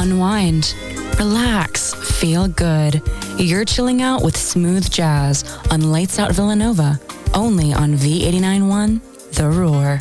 unwind, relax, feel good. You're chilling out with smooth jazz on Lights Out Villanova, only on V89.1 The Roar.